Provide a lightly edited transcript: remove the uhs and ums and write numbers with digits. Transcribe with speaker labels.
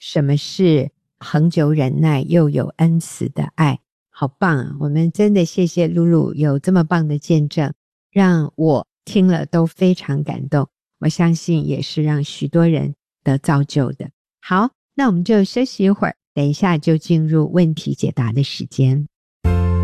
Speaker 1: 什么是恒久忍耐又有恩慈的爱。好棒啊，我们真的谢谢露露有这么棒的见证，让我听了都非常感动，我相信也是让许多人得造就的。好，那我们就休息一会儿，等一下就进入问题解答的时间。